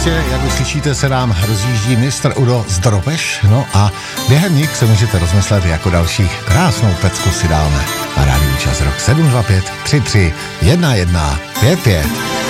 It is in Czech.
místě, jak uslyšíte, se nám rozjíždí mistr Udo z Dropeš, no a během nich se můžete rozmyslet, jako další krásnou pecku si dáme na rádiu Čas Rock 725 33 11 55.